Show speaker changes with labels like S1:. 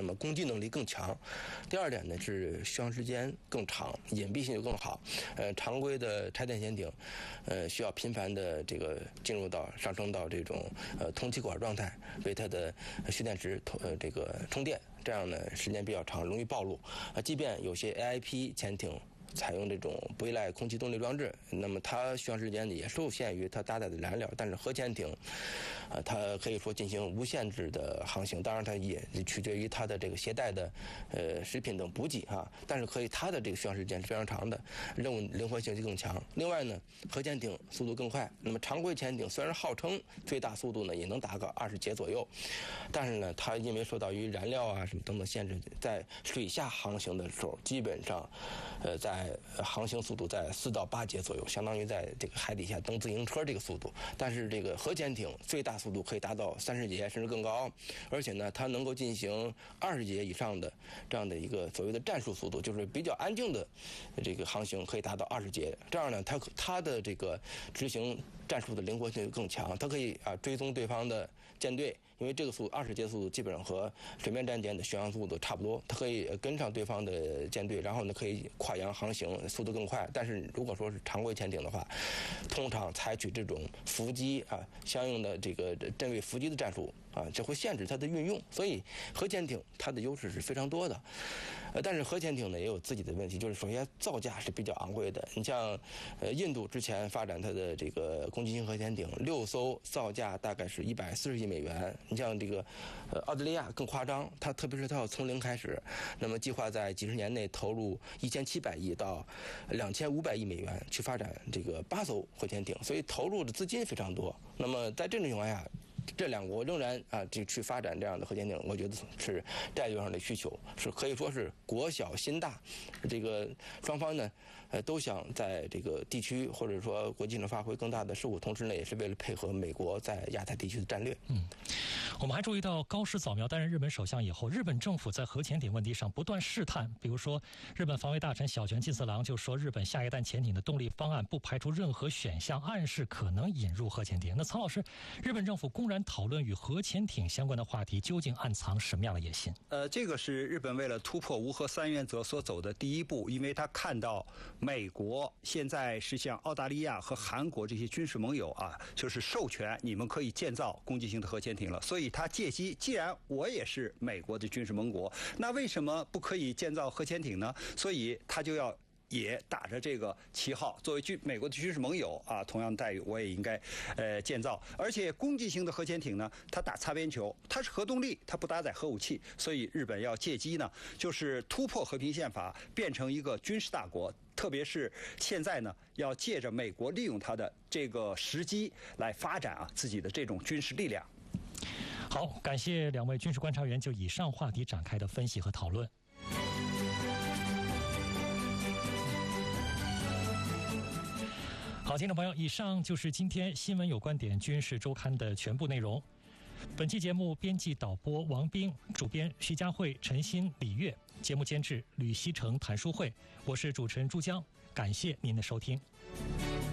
S1: 么攻击能力更强。第二点呢是续航时间更长，隐蔽性就更好。常规的柴电潜艇，需要频繁的这个上升到这种通气管状态，为它的蓄电池这个充电，这样呢时间比较长，容易暴露。即便有些 AIP 潜艇采用这种不依赖空气动力装置，那么它续航时间也受限于它搭载的燃料。但是核潜艇，它可以说进行无限制的航行，当然它也取决于它的这个携带的食品等补给哈。但是它的这个续航时间是非常长的，任务灵活性就更强。另外呢，核潜艇速度更快。那么常规潜艇虽然号称最大速度呢也能达个20节左右，但是呢它因为受到于燃料啊什么等等限制，在水下航行的时候，基本上在航行速度在4到8节左右，相当于在这个海底下蹬自行车这个速度。但是这个核潜艇最大速度可以达到30节甚至更高，而且呢它能够进行20节以上的这样的一个所谓的战术速度，就是比较安静的这个航行可以达到20节。这样呢它的这个执行战术的灵活性更强，它可以追踪对方的舰队，因为这个20节速度基本上和水面战舰的巡航速度差不多，它可以跟上对方的舰队，然后呢可以跨洋航行，速度更快。但是如果说是常规潜艇的话，通常采取这种伏击相应的这个阵位伏击的战术这会限制它的运用。所以核潜艇它的优势是非常多的，但是核潜艇呢也有自己的问题，就是首先造价是比较昂贵的。你像印度之前发展它的这个攻击型核潜艇6艘，造价大概是140亿美元。你像这个澳大利亚更夸张，特别是它要从零开始，那么计划在几十年内投入1700亿到2500亿美元去发展这个8艘核潜艇，所以投入的资金非常多。那么在这种情况下，这两国仍然就去发展这样的核潜艇，我觉得是战略上的需求，是可以说是国小心大。这个双方呢，都想在这个地区或者说国际上发挥更大的事务，同时呢，也是为了配合美国在亚太地区的战略。
S2: 我们还注意到高市早苗担任日本首相以后，日本政府在核潜艇问题上不断试探。比如说，日本防卫大臣小泉进次郎就说，日本下一代潜艇的动力方案不排除任何选项，暗示可能引入核潜艇。那曹老师，日本政府公然讨论与核潜艇相关的话题，究竟暗藏什么样的野心？
S3: 这个是日本为了突破无核3原则所走的第一步，因为他看到美国现在是向澳大利亚和韩国这些军事盟友就是授权你们可以建造攻击性的核潜艇了，所以他借机，既然我也是美国的军事盟国，那为什么不可以建造核潜艇呢？所以他就要也打着这个旗号，作为美国的军事盟友同样待遇我也应该建造。而且攻击型的核潜艇呢，它打擦边球，它是核动力，它不搭载核武器，所以日本要借机呢，就是突破和平宪法，变成一个军事大国。特别是现在呢，要借着美国利用它的这个时机来发展自己的这种军事力量。
S2: 好，感谢两位军事观察员就以上话题展开的分析和讨论。好，听众朋友，以上就是今天新闻有观点军事周刊的全部内容。本期节目编辑导播王斌，主编徐佳慧、陈鑫、李月，节目监制吕希成、谭淑慧，我是主持人朱江，感谢您的收听。